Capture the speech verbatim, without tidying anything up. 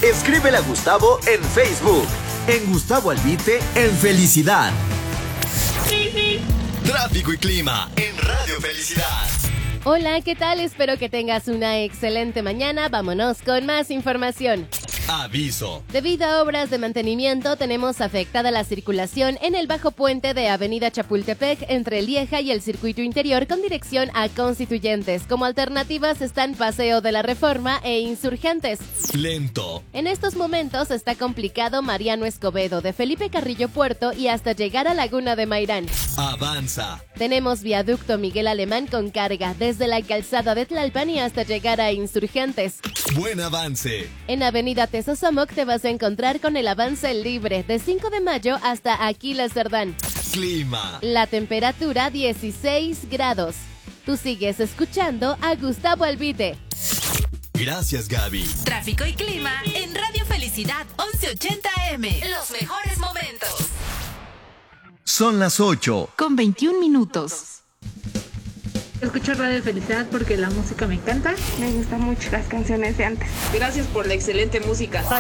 Escríbele a Gustavo en Facebook. En Gustavo Albite, en Felicidad. Tráfico y clima en Radio Felicidad. Hola, ¿qué tal? Espero que tengas una excelente mañana. Vámonos con más información. Aviso. Debido a obras de mantenimiento, tenemos afectada la circulación en el bajo puente de Avenida Chapultepec entre Lieja y el circuito interior con dirección a Constituyentes. Como alternativas están Paseo de la Reforma e Insurgentes. Lento. En estos momentos está complicado Mariano Escobedo de Felipe Carrillo Puerto y hasta llegar a Laguna de Mairán. Avanza. Tenemos viaducto Miguel Alemán con carga desde la calzada de Tlalpan y hasta llegar a Insurgentes. Buen avance. En Avenida Tezosomoc te vas a encontrar con el avance libre de cinco de mayo hasta Aquiles Cerdán. Clima. La temperatura dieciséis grados. Tú sigues escuchando a Gustavo Albite. Gracias, Gaby. Tráfico y clima en Radio Felicidad once ochenta A M. Los mejores momentos. Son las ocho. Con veintiún minutos. Escucho Radio Felicidad porque la música me encanta. Me gustan mucho las canciones de antes. Gracias por la excelente música.